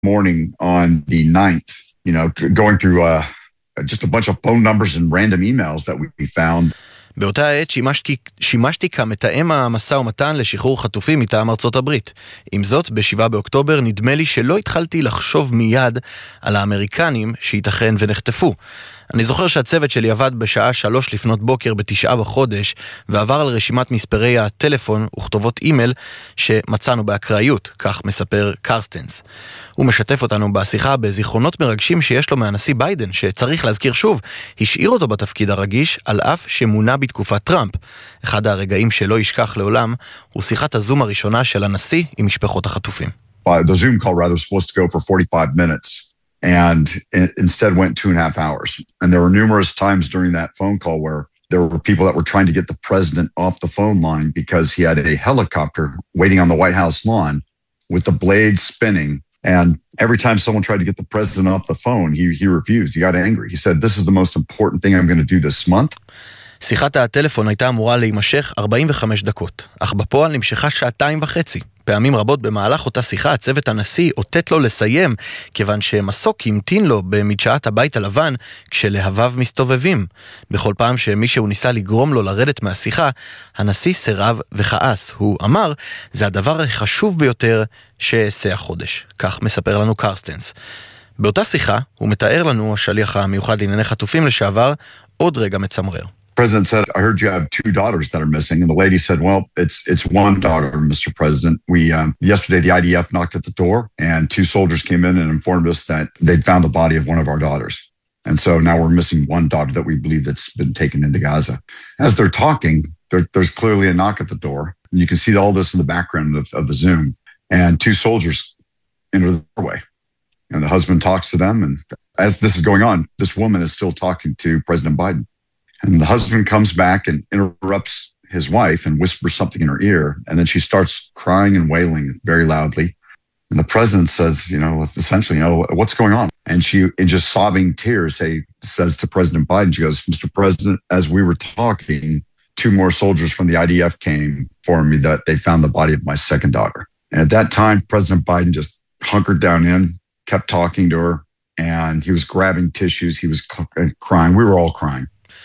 morning on the 9th, going through just a bunch of phone numbers and random emails that we found. באותה עת שימשתי כמתאם המשא ומתן לשחרור חטופים מטעם ארצות הברית. עם זאת, ב7 באוקטובר נדמה לי שלא התחלתי לחשוב מיד על האמריקנים שייתכן ונחטפו. אני זוכר שהצוות שלי עבד בשעה 3 לפנות בוקר ב9 בחודש, ועבר על רשימת מספרי הטלפון וכתובות אימייל שמצאנו באקראיות, כך מספר קרסטנס. הוא משתף אותנו בשיחה בזיכרונות מרגשים שיש לו מהנשיא ביידן, שצריך להזכיר שוב, השאיר אותו בתפקיד הרגיש, על אף שמונה בתקופת טראמפ. אחד הרגעים שלא ישכח לעולם, הוא שיחת הזום הראשונה של הנשיא עם משפחות החטופים. The Zoom call rather was supposed to go for 45 minutes. And instead went 2.5 hours. And there were numerous times during that phone call where there were people that were trying to get the president off the phone line because he had a helicopter waiting on the White House lawn with the blades spinning. And every time someone tried to get the president off the phone, he refused. He got angry. He said, "This is the most important thing I'm going to do this month." שיחת הטלפון הייתה אמורה להימשך 45 דקות, אך בפועל נמשכה 2.5 שעות. פעמים רבות במהלך אותה שיחה, הצוות הנשיא אותת לו לסיים, כיוון שמסוק המתין לו במדשאת הבית הלבן, כשלהביו מסתובבים. בכל פעם שמישהו ניסה לגרום לו לרדת מהשיחה, הנשיא סירב וכעס. הוא אמר, זה הדבר החשוב ביותר שעשה החודש. כך מספר לנו קרסטנס. באותה שיחה, הוא מתאר לנו, השליח המיוחד לענייני חטופים לשעבר, עוד רגע מצמרר. The president said, I heard you have 2 daughters that are missing. And the lady said, well, it's one daughter, Mr. President. Yesterday, the IDF knocked at the door and 2 soldiers came in and informed us that they'd found the body of one of our daughters. And so now we're missing one daughter that we believe that's been taken into Gaza. As they're talking, there's clearly a knock at the door. And you can see all this in the background of the Zoom. And 2 soldiers enter the doorway. And the husband talks to them. And as this is going on, this woman is still talking to President Biden. And the husband comes back and interrupts his wife and whispers something in her ear. And then she starts crying and wailing very loudly. And the president says, essentially, what's going on? And she, in just sobbing tears, says to President Biden, she goes, Mr. President, as we were talking, 2 more soldiers from the IDF came for me that they found the body of my second daughter. And at that time, President Biden just hunkered down in, kept talking to her, and he was grabbing tissues. He was crying. We were all crying.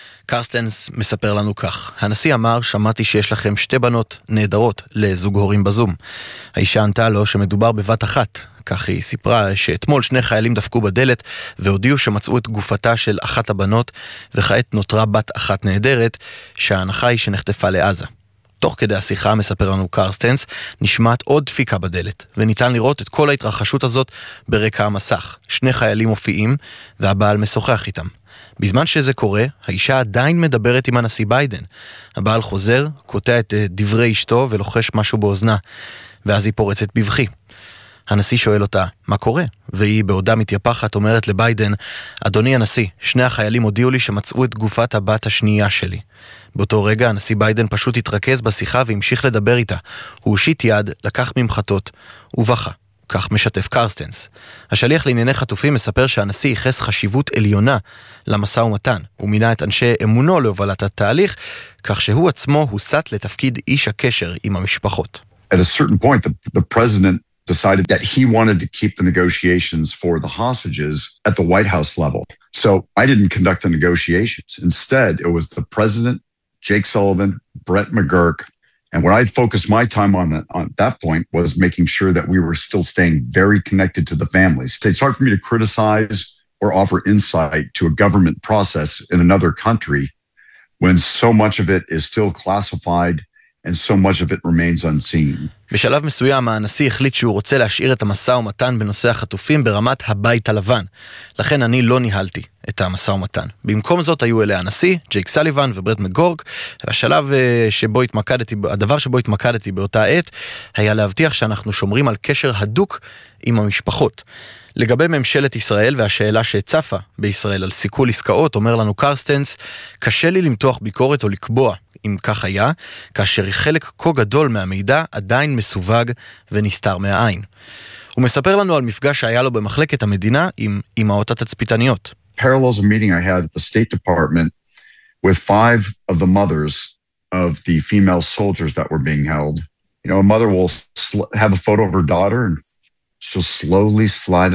קרסטנס מספר לנו כך, הנשיא אמר, שמעתי שיש לכם 2 בנות נהדרות לזוג הורים בזום. האישה ענתה לו שמדובר בבת אחת, כך היא סיפרה שאתמול 2 חיילים דפקו בדלת והודיעו שמצאו את גופתה של אחת הבנות, וכעת נותרה בת אחת נהדרת, שההנחה היא שנחטפה לעזה. תוך כדי השיחה, מספר לנו קרסטנס, נשמעת עוד דפיקה בדלת, וניתן לראות את כל ההתרחשות הזאת ברקע המסך. 2 חיילים מופיעים, והבעל משוחח איתם. בזמן שזה קורה, האישה עדיין מדברת עם הנשיא ביידן. הבעל חוזר, קוטע את דברי אשתו ולוחש משהו באוזנה, ואז היא פורצת בבכי. הנשיא שואל אותה, מה קורה? והיא בעודה מתייפחת אומרת לביידן, אדוני הנשיא, 2 החיילים הודיעו לי שמצאו את גופת הבת השנייה שלי. באותו רגע הנשיא ביידן פשוט התרכז בשיחה והמשיך לדבר איתה. הוא הושיט יד, לקח ממחטות ובכה. כך משתף קרסטנס. השליח לענייני חטופים מספר שהנשיא ייחס חשיבות עליונה למשא ומתן. הוא מינה את אנשי אמונו להובלת התהליך, כך שהוא עצמו הוסט לתפקיד איש הקשר עם המשפחות. At a certain point, the president decided that he wanted to keep the negotiations for the hostages at the White House level. So I didn't conduct the negotiations. Instead, it was the president, Jake Sullivan, Brett McGurk, and what I focused my time on that point was making sure that we were still staying very connected to the families. It's hard for me to criticize or offer insight to a government process in another country when so much of it is still classified and so much of it remains unseen. בשלב מסוים הנשיא החליט שהוא רוצה להשאיר את המשא ומתן בנושא החטופים ברמת הבית הלבן. לכן אני לא ניהלתי את המשא ומתן. במקום זאת היו אלה הנשיא, ג'ייק סליבן וברט מגורק. הדבר שבו התמקדתי באותה עת היה להבטיח שאנחנו שומרים על קשר הדוק עם המשפחות. לגבי ממשלת ישראל והשאלה שצפה בישראל על סיכול עסקאות, אומר לנו קרסטנס, קשה לי למתוח ביקורת או לקבוע אם כך היה, כאשר חלק כה גדול מהמידע עדיין מסווג ונסתר מהעין. הוא מספר לנו על מפגש שהיה לו במחלקת המדינה עם אמהות התצפיתניות. Parallels a meeting I had at the State Department with 5 of the mothers of the female soldiers that were being held. A mother will have a photo of her daughter and she'll slowly slide